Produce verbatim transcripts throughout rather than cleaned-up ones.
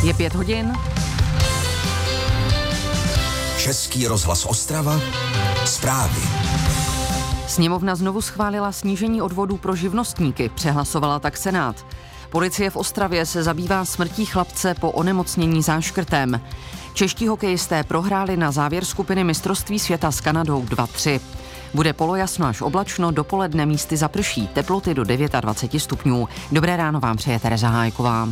Je pět hodin. Český rozhlas Ostrava. Zprávy. Sněmovna znovu schválila snížení odvodů pro živnostníky, přehlasovala tak Senát. Policie v Ostravě se zabývá smrtí chlapce po onemocnění záškrtem. Čeští hokejisté prohráli na závěr skupiny mistrovství světa s Kanadou dva tři. Bude polojasno až oblačno, dopoledne místy zaprší, teploty do dvacet devět stupňů. Dobré ráno vám přeje Tereza Hájková.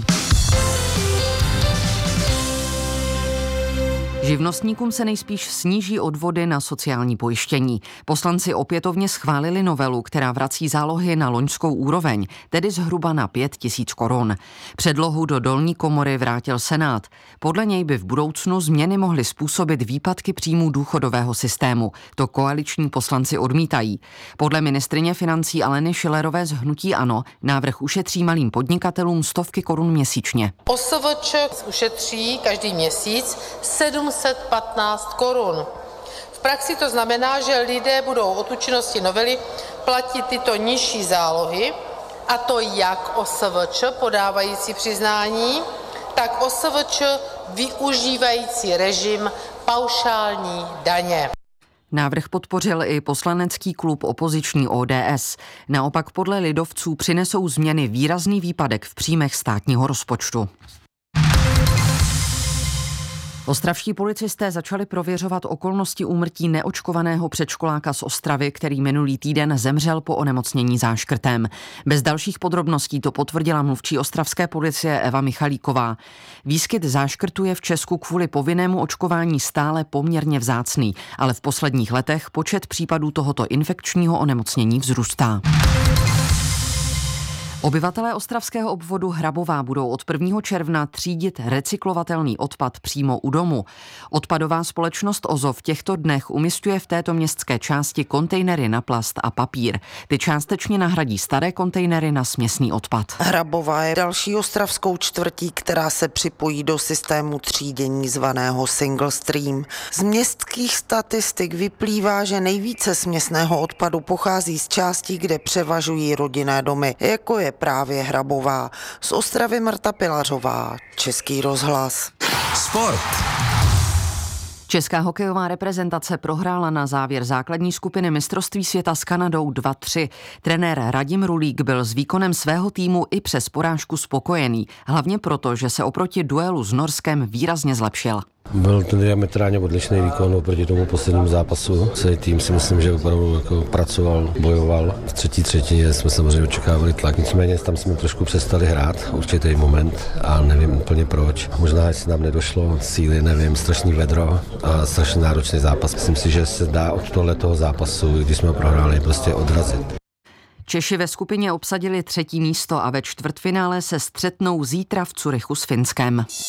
Živnostníkům se nejspíš sníží odvody na sociální pojištění. Poslanci opětovně schválili novelu, která vrací zálohy na loňskou úroveň, tedy zhruba na pět tisíc korun. Předlohu do dolní komory vrátil Senát. Podle něj by v budoucnu změny mohly způsobit výpadky příjmů důchodového systému. To koaliční poslanci odmítají. Podle ministryně financí Aleny Schillerové z hnutí ANO návrh ušetří malým podnikatelům stovky korun měsíčně. O S V Č ušetří každý měsíc sedm set patnáct korun. V praxi to znamená, že lidé budou od účinnosti novely platit tyto nižší zálohy, a to jak O S V Č podávající přiznání, tak O S V Č využívající režim paušální daně. Návrh podpořil i poslanecký klub opoziční O D S. Naopak podle lidovců přinesou změny výrazný výpadek v příjmech státního rozpočtu. Ostravští policisté začali prověřovat okolnosti úmrtí neočkovaného předškoláka z Ostravy, který minulý týden zemřel po onemocnění záškrtem. Bez dalších podrobností to potvrdila mluvčí ostravské policie Eva Michalíková. Výskyt záškrtu je v Česku kvůli povinnému očkování stále poměrně vzácný, ale v posledních letech počet případů tohoto infekčního onemocnění vzrůstá. Obyvatelé ostravského obvodu Hrabová budou od prvního června třídit recyklovatelný odpad přímo u domu. Odpadová společnost O Z O v těchto dnech umisťuje v této městské části kontejnery na plast a papír. Ty částečně nahradí staré kontejnery na směsný odpad. Hrabová je další ostravskou čtvrtí, která se připojí do systému třídění zvaného Single Stream. Z městských statistik vyplývá, že nejvíce směsného odpadu pochází z částí, kde převažují rodinné domy, jako je právě Hrabová. Z Ostravy Marta Pilařová, Český rozhlas. Sport. Česká hokejová reprezentace prohrála na závěr základní skupiny mistrovství světa s Kanadou dva tři. Trenér Radim Rulík byl s výkonem svého týmu i přes porážku spokojený, hlavně proto, že se oproti duelu s Norskem výrazně zlepšil. Byl to diametrálně odlišný výkon oproti tomu poslednímu zápasu. Celý tým si myslím, že opravdu jako pracoval, bojoval. V třetí třetině jsme samozřejmě očekávali tlak, nicméně tam jsme trošku přestali hrát určitý moment a nevím úplně proč. Možná, jestli nám nedošlo síly, nevím, strašný vedro a strašně náročný zápas. Myslím si, že se dá od tohletoho zápasu, když jsme ho prohráli, prostě odrazit. Češi ve skupině obsadili třetí místo a ve čtvrtfinále se střetnou zítra v Curychu s Finskem.